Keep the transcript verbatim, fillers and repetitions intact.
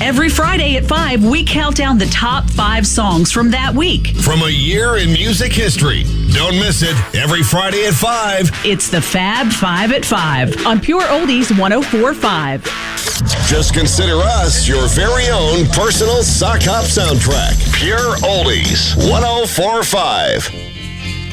Every Friday at five, we count down the top five songs from that week. From a year in music history. Don't miss it. Every Friday at five. It's the Fab Five at five on Pure Oldies one oh four point five. Just consider us your very own personal sock hop soundtrack. Pure Oldies one oh four point five.